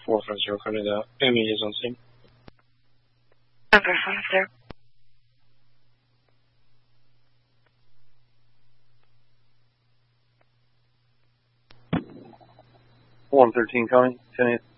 450克内的病理中心。 Number 5, sir. One 13 coming. 10